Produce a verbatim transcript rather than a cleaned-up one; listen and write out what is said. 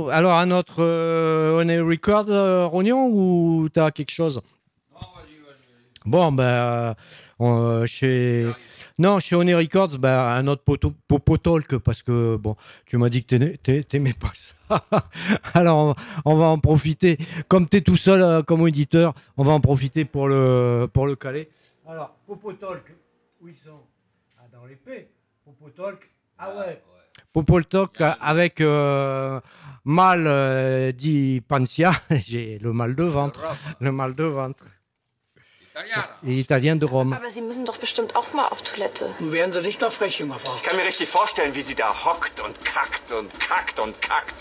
nous, alors à notre euh, on est record, euh, Rognon, ou t'as quelque chose? Non, vas-y, vas-y. Bon, ben, euh, on, euh, chez... Non, chez Honey Records, ben, un autre popo, popo talk, parce que, bon, tu m'as dit que t'aimais, t'ai- t'aimais pas ça. Alors, on, on va en profiter. Comme tu es tout seul euh, comme auditeur, on va en profiter pour le, pour le caler. Alors, popo talk, où ils sont? Ah, dans l'épée. Popo talk, ah ouais. Popo talk euh, avec euh, mal euh, dit Pancia, j'ai le mal de ventre. Le mal de ventre. Italiana. Et italien de Rome. Aber Sie müssen doch bestimmt auch mal auf Toilette. Nun werden Sie nicht noch frech, junger Frau. Ich kann mir richtig vorstellen, wie sie da hockt und kackt und kackt und kackt.